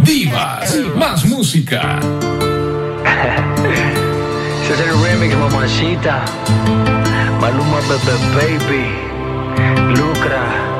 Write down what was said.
Divas, más música. Ese es el remix, mamacita. Maluma, Baby, Lucra.